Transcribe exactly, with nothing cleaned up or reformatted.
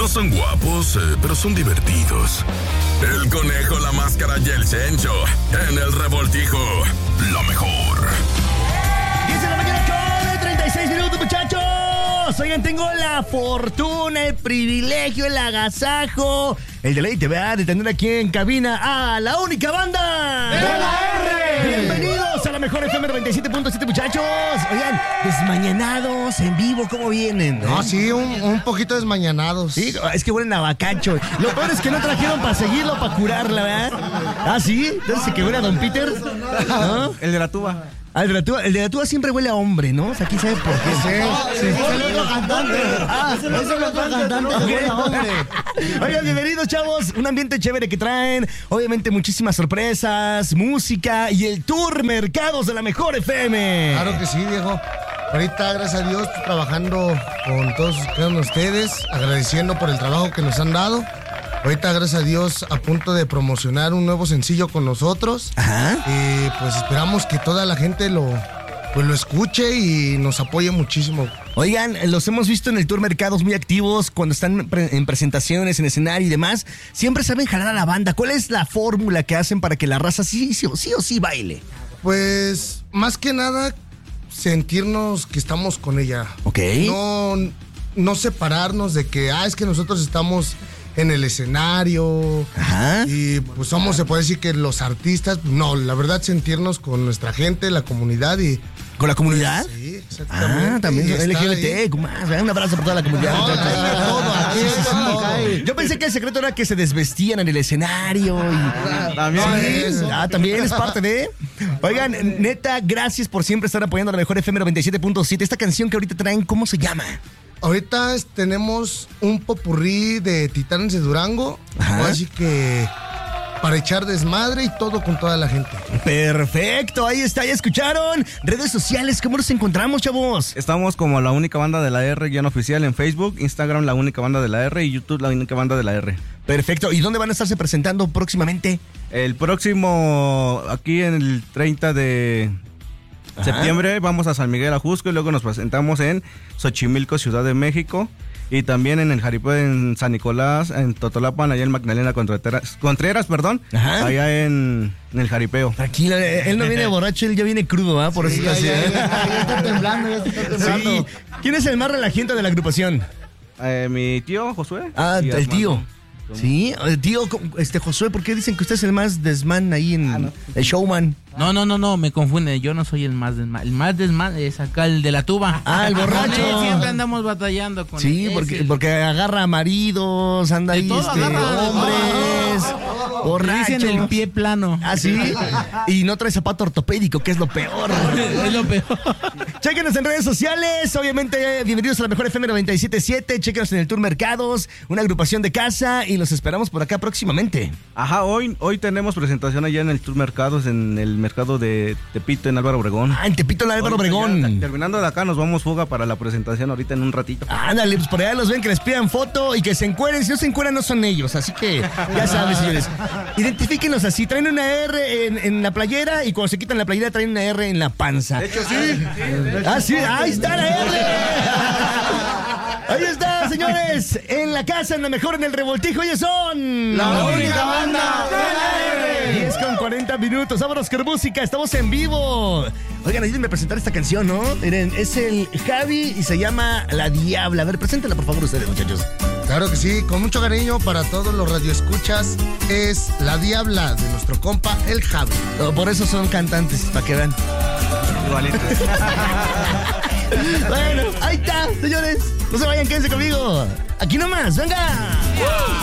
No son guapos, eh, pero son divertidos. El Conejo, la Máscara y el Cencho. En el Revoltijo, lo mejor. diez de la mañana con treinta y seis minutos, muchachos. Oigan, tengo la fortuna, el privilegio, el agasajo, el deleite, ¿verdad?, de tener aquí en cabina a la única banda de la R. Bienvenidos a la mejor F M noventa y siete punto siete, muchachos. Oigan, desmañanados, en vivo, ¿cómo vienen? No, sí, un, un poquito desmañanados. Sí, es que huelen a bacacho. Lo peor es que no trajeron para seguirlo, para curarla, ¿verdad? ¿Ah, sí? Entonces, ¿que huele a Don Peter? ¿No? El de la tuba. Ah, el de la tuba, el de la tuba siempre huele a hombre, ¿no? O sea, ¿quién sabe por qué? Sí, sí. Es el otro cantante. Ah, es el otro cantante que huele a hombre. Oigan, bienvenidos, chavos. Un ambiente chévere que traen. Obviamente, muchísimas sorpresas, música y el tour Mercados de la Mejor F M. Claro que sí, viejo. Ahorita, gracias a Dios, trabajando con todos ustedes, agradeciendo por el trabajo que nos han dado. Ahorita, gracias a Dios, a punto de promocionar un nuevo sencillo con nosotros. Ajá. Eh, pues esperamos que toda la gente lo, pues lo escuche y nos apoye muchísimo. Oigan, los hemos visto en el Tour Mercados muy activos cuando están pre- en presentaciones, en escenario y demás. Siempre saben jalar a la banda. ¿Cuál es la fórmula que hacen para que la raza sí, sí, sí o sí baile? Pues, más que nada, sentirnos que estamos con ella. Ok. No, no separarnos de que, ah, es que nosotros estamos en el escenario. Ajá. Y pues somos, se puede decir que los artistas, no, la verdad, sentirnos con nuestra gente, la comunidad y... ¿Con la comunidad? Sí, exactamente. Ah, también L G B T, más, un abrazo por toda la comunidad. No, todo, aquí sí, sí, sí. sí. Yo pensé que el secreto era que se desvestían en el escenario. Y... También. Sí, ah, también es parte de... Oigan, neta, gracias por siempre estar apoyando a la mejor F M noventa y siete punto siete. Esta canción que ahorita traen, ¿cómo se llama? Ahorita tenemos un popurrí de Titanes de Durango, así que para echar desmadre y todo con toda la gente. Perfecto, ahí está, ya escucharon. Redes sociales, ¿cómo nos encontramos, chavos? Estamos como la única banda de la R, guión oficial en Facebook, Instagram la única banda de la R y YouTube la única banda de la R. Perfecto, ¿y dónde van a estarse presentando próximamente? El próximo, aquí en el treinta de... Ajá. Septiembre vamos a San Miguel Ajusco y luego nos presentamos en Xochimilco, Ciudad de México, y también en el Jaripeo en San Nicolás, en Totolapan, allá en Magdalena Contreras, Contreras, perdón, Ajá. allá en, en el Jaripeo. Tranquilo, él no viene borracho, él ya viene crudo, ¿ah? ¿eh? Por sí, eso ya, ya, ya, ya está temblando, ya está temblando. Sí. ¿Quién es el más relajante de la agrupación? Eh, mi tío, Josué. Ah, el Armando. Tío. Sí, tío, este Josué, ¿por qué dicen que usted es el más desman ahí en ah, no. el showman? No, no, no, no, me confunde, yo no soy el más desman. El más desman es acá el de la tuba. Ah, el borracho. Con él siempre andamos batallando con sí, él. Sí, porque, porque agarra maridos, anda ahí este, agarra, hombres, oh, borrachos. Dicen el pie plano. Ah, sí, y no trae zapato ortopédico, que es lo peor. Es lo peor. Chéquenos en redes sociales, obviamente, bienvenidos a la mejor F M noventa y siete punto siete, chéquenos en el Tour Mercados, una agrupación de casa, y los esperamos por acá próximamente. Ajá, hoy, hoy tenemos presentación allá en el Tour Mercados, en el mercado de Tepito, en Álvaro Obregón. Ah, en Tepito, en Álvaro Obregón. Ya, terminando de acá, nos vamos fuga para la presentación ahorita en un ratito. Ándale, pues por allá los ven, que les pidan foto y que se encueren. Si no se encueran, no son ellos, así que ya saben, señores. Identifíquenos así, traen una R en, en la playera y cuando se quitan la playera traen una R en la panza. De hecho, sí. De hecho, ah, sí, ahí está la R. Ahí está, señores, en la casa, en la mejor, en el Revoltijo, ellos son... La única banda de la R. diez con cuarenta minutos, vámonos con música, estamos en vivo. Oigan, ayúdenme a presentar esta canción, ¿no? Miren, es el Javi y se llama La Diabla. A ver, preséntala por favor ustedes, muchachos. Claro que sí, con mucho cariño para todos los radioescuchas, es La Diabla de nuestro compa, el Javi. No, por eso son cantantes, para que vean. Igualito. Bueno, ahí está, señores. No se vayan, quédense conmigo. Aquí nomás, venga.